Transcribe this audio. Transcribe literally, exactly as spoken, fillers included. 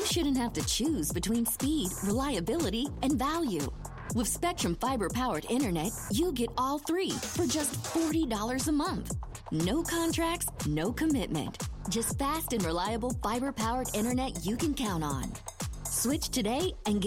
shouldn't have to choose between speed, reliability, and value. With Spectrum Fiber-powered internet, you get all three for just forty dollars a month. No contracts, no commitment. Just fast and reliable fiber-powered internet you can count on. Switch today and get